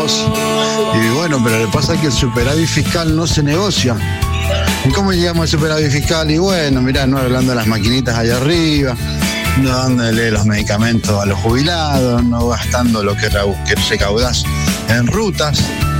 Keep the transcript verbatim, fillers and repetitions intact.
vos. Y bueno, pero le pasa que el superávit fiscal no se negocia. ¿Y cómo llegamos al superávit fiscal? Y bueno, mirá, no hablando de las maquinitas allá arriba, no dándole los medicamentos a los jubilados, no gastando lo que, que recaudás en rutas.